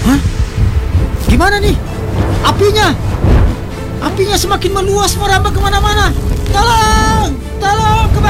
Hah? Gimana nih? Apinya semakin meluas merambah kemana-mana. Tolong! Tolong!